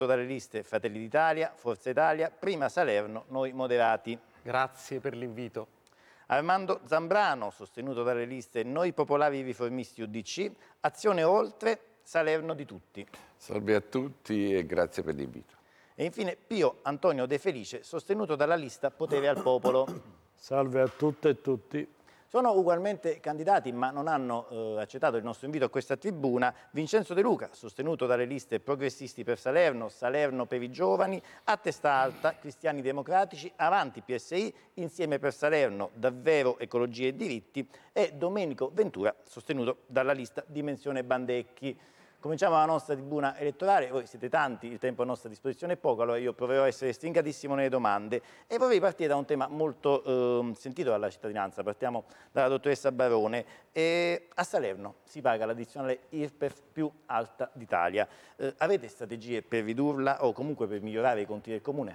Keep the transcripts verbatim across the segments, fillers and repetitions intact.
dalle liste Fratelli d'Italia, Forza Italia, prima Salerno, noi moderati. Grazie per l'invito. Armando Zambrano, sostenuto dalle liste Noi Popolari Riformisti U D C, Azione Oltre, Salerno di tutti. Salve a tutti e grazie per l'invito. E infine Pio Antonio De Felice, sostenuto dalla lista Potere al Popolo. Salve a tutte e tutti. Sono ugualmente candidati, ma non hanno eh, accettato il nostro invito a questa tribuna, Vincenzo De Luca, sostenuto dalle liste Progressisti per Salerno, Salerno per i Giovani, A Testa Alta, Cristiani Democratici, Avanti P S I, Insieme per Salerno, Davvero Ecologia e Diritti, e Domenico Ventura, sostenuto dalla lista Dimensione Bandecchi. Cominciamo la nostra tribuna elettorale, voi siete tanti, il tempo a nostra disposizione è poco, allora io proverò a essere stringatissimo nelle domande e vorrei partire da un tema molto eh, sentito dalla cittadinanza. Partiamo dalla dottoressa Barone. E a Salerno si paga l'addizionale I R P E F più alta d'Italia. Eh, avete strategie per ridurla o comunque per migliorare i conti del Comune?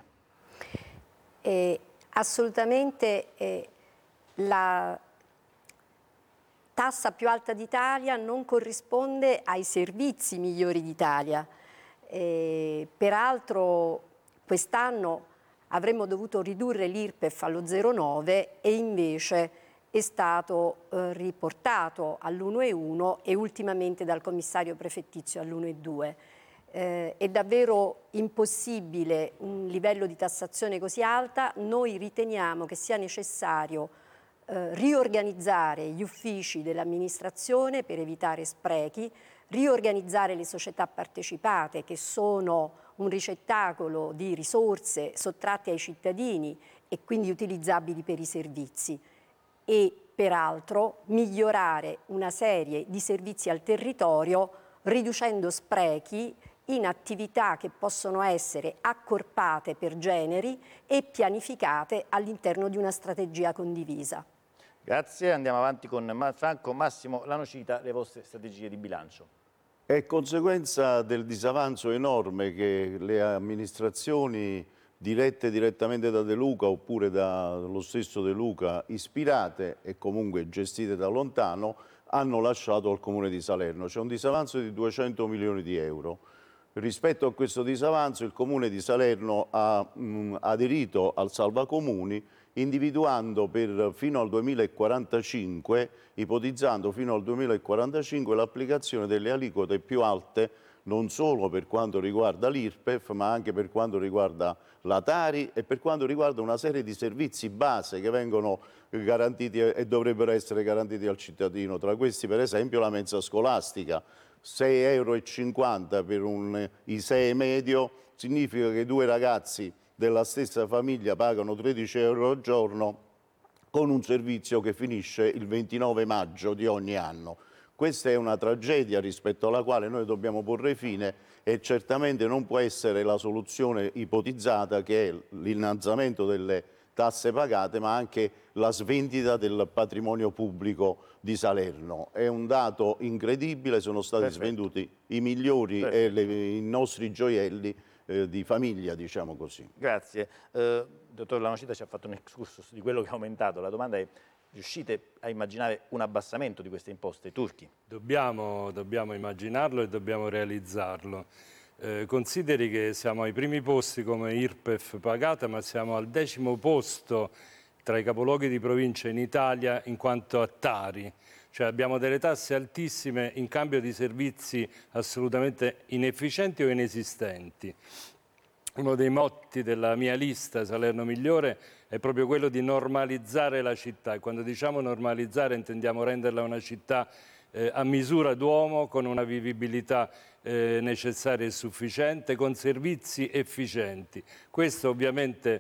Eh, assolutamente eh, la tassa più alta d'Italia non corrisponde ai servizi migliori d'Italia. Eh, peraltro quest'anno avremmo dovuto ridurre l'I R P E F allo zero virgola nove e invece è stato eh, riportato all'uno virgola uno e ultimamente dal commissario prefettizio all'uno virgola due. Eh, è davvero impossibile un livello di tassazione così alta. Noi riteniamo che sia necessario Eh, riorganizzare gli uffici dell'amministrazione per evitare sprechi, riorganizzare le società partecipate che sono un ricettacolo di risorse sottratte ai cittadini e quindi utilizzabili per i servizi e peraltro migliorare una serie di servizi al territorio riducendo sprechi in attività che possono essere accorpate per generi e pianificate all'interno di una strategia condivisa. Grazie, andiamo avanti con Franco Massimo Lanocita, le vostre strategie di bilancio. È conseguenza del disavanzo enorme che le amministrazioni dirette direttamente da De Luca oppure dallo stesso De Luca, ispirate e comunque gestite da lontano, hanno lasciato al Comune di Salerno. C'è un disavanzo di duecento milioni di euro. Rispetto a questo disavanzo il Comune di Salerno ha mh, aderito al Salvacomuni individuando per, fino al duemilaquarantacinque, ipotizzando fino al duemilaquarantacinque l'applicazione delle aliquote più alte non solo per quanto riguarda l'I R P E F ma anche per quanto riguarda la Tari e per quanto riguarda una serie di servizi base che vengono garantiti e dovrebbero essere garantiti al cittadino. Tra questi per esempio la mensa scolastica, sei e cinquanta euro per un I S E E medio significa che due ragazzi della stessa famiglia pagano tredici euro al giorno con un servizio che finisce il ventinove maggio di ogni anno. Questa è una tragedia rispetto alla quale noi dobbiamo porre fine e certamente non può essere la soluzione ipotizzata che è l'innalzamento delle tasse pagate ma anche la svendita del patrimonio pubblico di Salerno. È un dato incredibile, sono stati Perfetto. svenduti i migliori Perfetto. e le, i nostri gioielli Eh, di famiglia, diciamo così. Grazie. Eh, dottor Lanocita ci ha fatto un excursus di quello che ha aumentato. La domanda è: riuscite a immaginare un abbassamento di queste imposte turchi? Dobbiamo, dobbiamo immaginarlo e dobbiamo realizzarlo. Eh, consideri che siamo ai primi posti come I R P E F pagata, ma siamo al decimo posto tra i capoluoghi di provincia in Italia in quanto a Tari. Cioè abbiamo delle tasse altissime in cambio di servizi assolutamente inefficienti o inesistenti. Uno dei motti della mia lista Salerno Migliore è proprio quello di normalizzare la città e quando diciamo normalizzare intendiamo renderla una città eh, a misura d'uomo, con una vivibilità eh, necessaria e sufficiente, con servizi efficienti. Questo ovviamente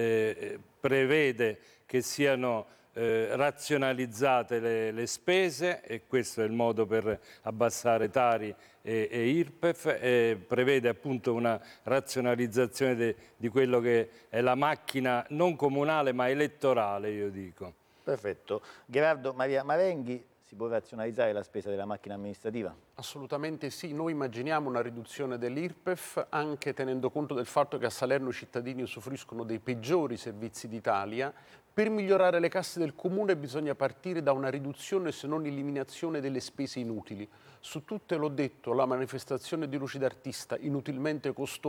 eh, prevede che siano Eh, razionalizzate le, le spese e questo è il modo per abbassare Tari e, e I R P E F e prevede appunto una razionalizzazione de, di quello che è la macchina non comunale ma elettorale, io dico. Perfetto. Gerardo Maria Marenghi, si può razionalizzare la spesa della macchina amministrativa? Assolutamente sì, noi immaginiamo una riduzione dell'I R P E F anche tenendo conto del fatto che a Salerno i cittadini usufruiscono dei peggiori servizi d'Italia. Per migliorare le casse del Comune bisogna partire da una riduzione se non eliminazione delle spese inutili. Su tutte l'ho detto, la manifestazione di luci d'artista inutilmente costosa